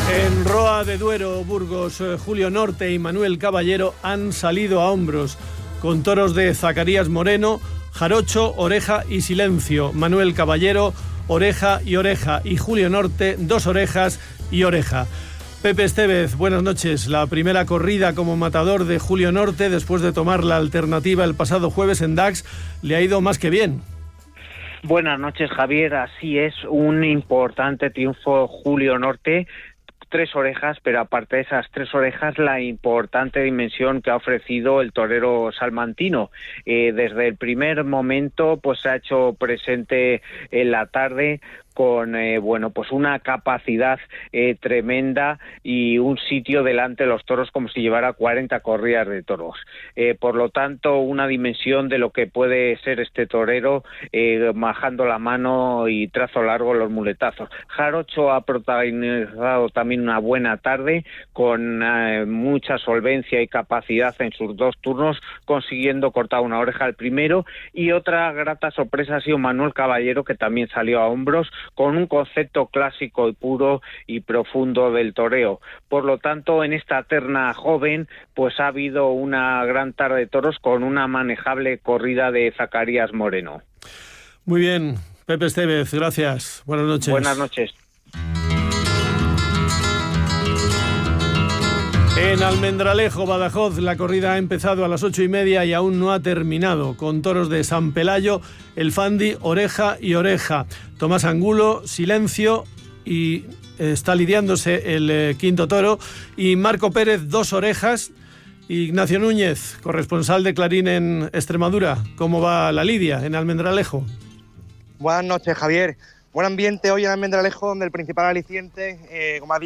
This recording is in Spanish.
En Roa de Duero, Burgos, Julio Norte y Manuel Caballero han salido a hombros con toros de Zacarías Moreno, Jarocho, Oreja y Silencio. Manuel Caballero, oreja y oreja, y Julio Norte, 2 orejas y oreja. Pepe Estévez, buenas noches. La primera corrida como matador de Julio Norte, después de tomar la alternativa el pasado jueves en Dax, le ha ido más que bien. Buenas noches, Javier. Así es, un importante triunfo Julio Norte. 3 orejas, pero aparte de esas 3 orejas, la importante dimensión que ha ofrecido el torero salmantino. Desde el primer momento, pues se ha hecho presente en la tarde con pues una capacidad tremenda y un sitio delante de los toros como si llevara 40 corridas de toros. Por lo tanto, una dimensión de lo que puede ser este torero, majando la mano y trazo largo los muletazos. Jarocho ha protagonizado también una buena tarde con mucha solvencia y capacidad en sus 2 turnos, consiguiendo cortar una oreja al primero, y otra grata sorpresa ha sido Manuel Caballero, que también salió a hombros con un concepto clásico y puro y profundo del toreo. Por lo tanto, en esta terna joven, pues ha habido una gran tarde de toros con una manejable corrida de Zacarías Moreno. Muy bien, Pepe Estévez, gracias. Buenas noches. Buenas noches. En Almendralejo, Badajoz, la corrida ha empezado a las 8:30 y aún no ha terminado, con toros de San Pelayo, El Fandi, oreja y oreja. Tomás Angulo, Silencio, y está lidiándose el quinto toro, y Marco Pérez, 2 orejas. Ignacio Núñez, corresponsal de Clarín en Extremadura, ¿cómo va la lidia en Almendralejo? Buenas noches, Javier. Buen ambiente hoy en Almendralejo, donde el principal aliciente, como ha dicho